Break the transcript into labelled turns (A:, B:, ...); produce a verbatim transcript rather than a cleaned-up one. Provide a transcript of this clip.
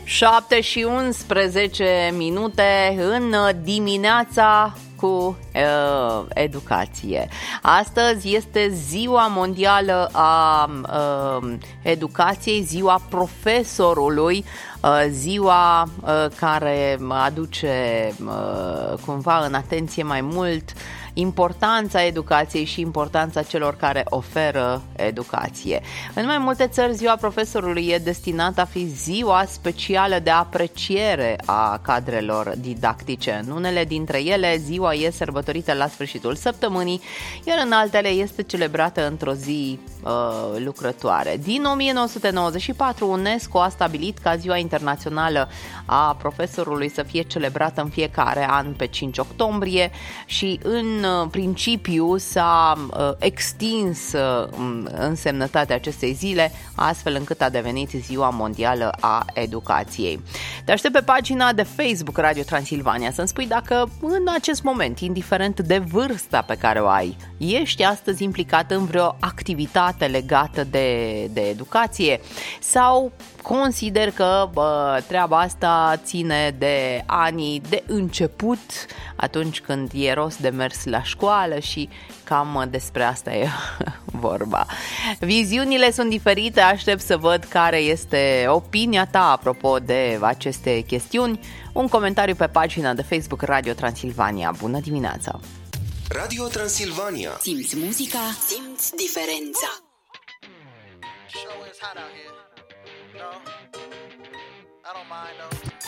A: șapte și unsprezece minute în dimineața cu uh, educație. Astăzi este Ziua Mondială a uh, Educației, Ziua Profesorului, uh, ziua uh, care aduce uh, cumva în atenție mai mult importanța educației și importanța celor care oferă educație. În mai multe țări, Ziua Profesorului e destinată a fi ziua specială de apreciere a cadrelor didactice. În unele dintre ele, ziua e sărbătorită la sfârșitul săptămânii, iar în altele este celebrată într-o zi uh, lucrătoare. Din o mie nouă sute nouăzeci și patru, UNESCO a stabilit ca Ziua Internațională a Profesorului să fie celebrată în fiecare an pe cinci octombrie și în principiu s-a uh, extins uh, însemnătatea acestei zile, astfel încât a devenit Ziua Mondială a Educației. Te aștept pe pagina de Facebook Radio Transilvania să-mi spui dacă în acest moment, indiferent de vârsta pe care o ai, ești astăzi implicat în vreo activitate legată de, de educație sau consider că bă, treaba asta ține de anii de început, atunci când e rost de mers la școală și cam despre asta e vorba. Viziunile sunt diferite, aștept să văd care este opinia ta apropo de aceste chestiuni. Un comentariu pe pagina de Facebook Radio Transilvania. Bună dimineața!
B: Radio Transilvania.
C: Simți muzica, simți diferența.
D: Show is hot out here. No, I don't mind though.